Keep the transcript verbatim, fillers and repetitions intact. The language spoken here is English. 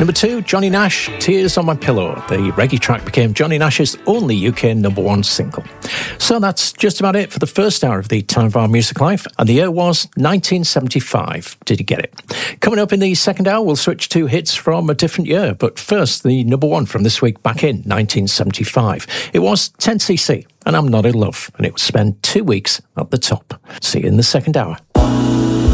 Number two, Johnny Nash, Tears on My Pillow. The reggae track became Johnny Nash's only U K number one single. So that's just about it for the first hour of the Time of Our Music Life, and the year was nineteen seventy-five. Did you get it? Coming up in the second hour, we'll switch to hits from a different year, but first, the number one from this week back in nineteen seventy-five. It was ten C C, and I'm Not In Love, and it would spend two weeks at the top. See you in the second hour.